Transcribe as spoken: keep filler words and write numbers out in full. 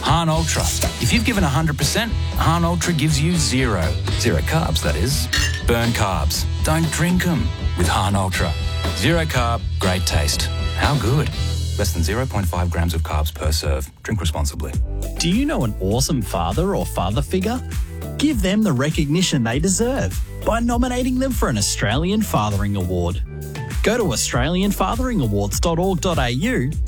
Hahn Ultra. If you've given one hundred percent, Hahn Ultra gives you zero. Zero carbs, that is. Burn carbs. Don't drink them with Hahn Ultra. Zero carb, great taste. How good? Less than zero point five grams of carbs per serve. Drink responsibly. Do you know an awesome father or father figure? Give them the recognition they deserve by nominating them for an Australian Fathering Award. Go to australian fathering awards dot org dot a u